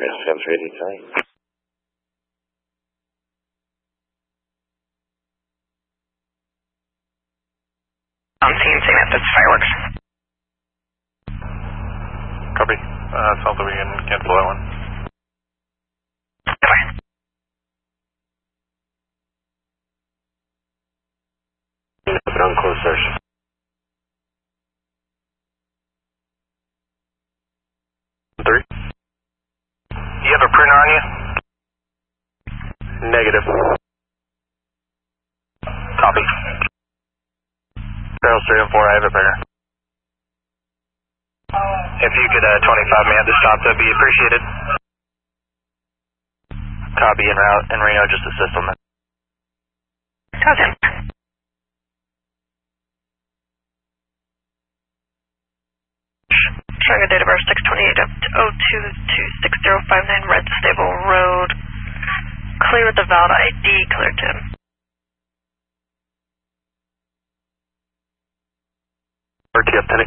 Sounds ready to take. On scene, saying that that's fireworks. Copy. Sounds like we can cancel that one. Goodbye. On close search. Three. You have a printer on you? Negative. Copy. Barrel straight on 4, I have a printer. If you could 25 me at the stop, that'd be appreciated. Copy en route, and Reno just assist on that. Copy. Showing a date of birth 628 up to 02266059 Red Stable Road. Clear with the valid ID, clear to him. RTF Panic.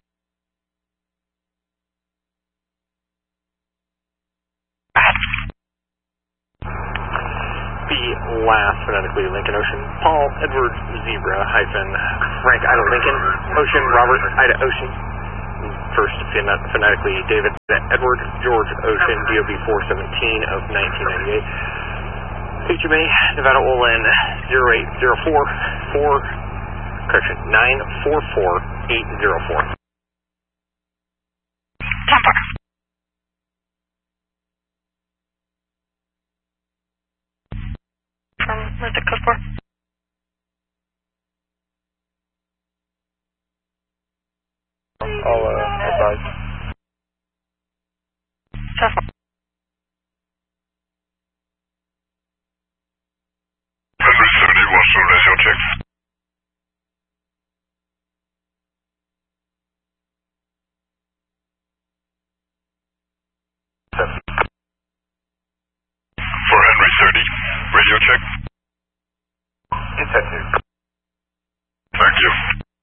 The last phonetically Lincoln Ocean, Paul Edward Zebra hyphen Frank Ida Lincoln Ocean Robert Ida Ocean. First phonetically David Edward George Ocean DOB 417 of 1998. HMA Nevada Olin 944-804. Tampa. Where's the code for? I'll advise. South. Henry 70, what's the radio check? For Henry 30, radio check.